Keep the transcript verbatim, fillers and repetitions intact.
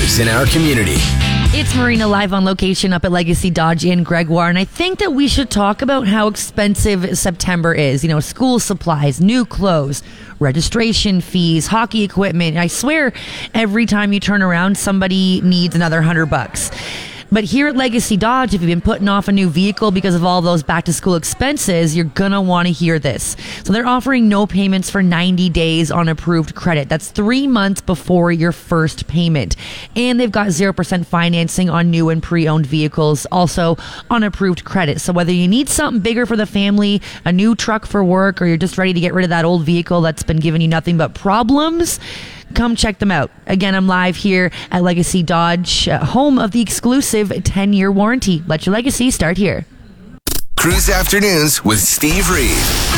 leaders in our community. It's Marina live on location up at Legacy Dodge in Gregoire, and I think that we should talk about how expensive September is. You know, school supplies, new clothes, registration fees, hockey equipment. I swear every time you turn around, somebody needs another hundred bucks. But here at Legacy Dodge, if you've been putting off a new vehicle because of all those back-to-school expenses, you're going to want to hear this. So they're offering no payments for ninety days on approved credit. That's three months before your first payment. And they've got zero percent financing on new and pre-owned vehicles, also on approved credit. So whether you need something bigger for the family, a new truck for work, or you're just ready to get rid of that old vehicle that's been giving you nothing but problems, come check them out. Again, I'm live here at Legacy Dodge, uh, home of the exclusive ten-year warranty. Let your legacy start here. Cruise Afternoons with Steve Reed.